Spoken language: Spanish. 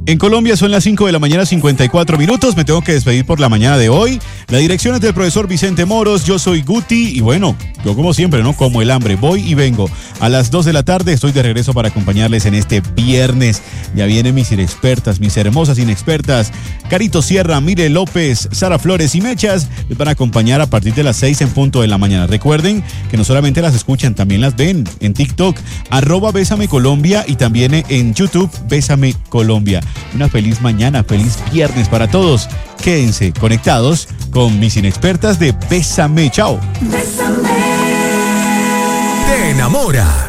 En Colombia son las 5 de la mañana, 54 minutos. Me tengo que despedir por la mañana de hoy. La dirección es del profesor Vicente Moros. Yo soy Guti y bueno, yo como siempre, ¿no? Como el hambre. Voy y vengo. A las 2 de la tarde estoy de regreso para acompañarles en este viernes. Ya vienen mis inexpertas, mis hermosas inexpertas. Carito Sierra, Mire López, Sara Flores y Mechas les van a acompañar a partir de las 6 en punto de la mañana. Recuerden que no solamente las escuchan, también las ven en TikTok, @BésameColombia y también en YouTube, Bésame Colombia. Una feliz mañana, feliz viernes para todos. Quédense conectados con mis inexpertas de Bésame. Chao. Bésame. Te enamora.